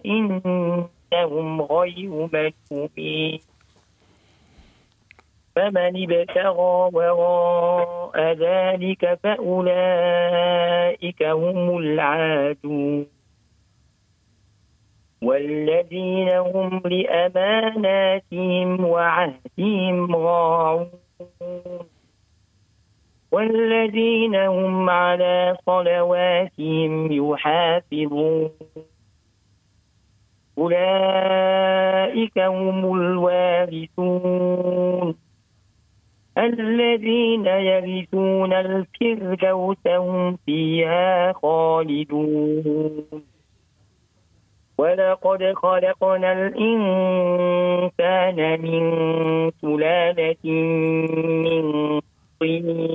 فإنهم غير ملومين فمن ابتغى وراء ذلك فأولئك هم العادون والذين هم لأماناتهم وعهدهم راعون والذين هم على صلواتهم يحافظون أولئك هم الوارثون الذين يرثون الفردوس هم فيها خالدون ولقد خلقنا الإنسان من سلالة من طين